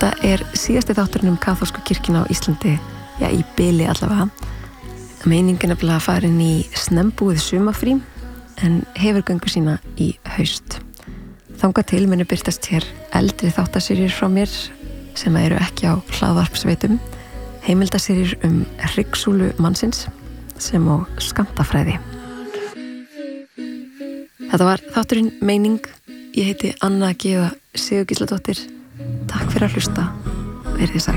Þetta síðasti þátturinn kaþólsku kirkjuna á Íslandi, já, í bili allavega. Meiningin nefnilega að fara inn í snembúið sumarfrí en hefur göngu sína í haust. Þangað til muni birtast hér eldri þáttaseríur frá mér sem eru ekki á hlaðvarpsveitum, heimildaseríur hryggsúlu mannsins sem og skammtafræði. Þetta var þátturinn Meining. Ég heiti Anna Gyða Sigurgísladóttir. Takk fyrir að hlusta. Verið sæl.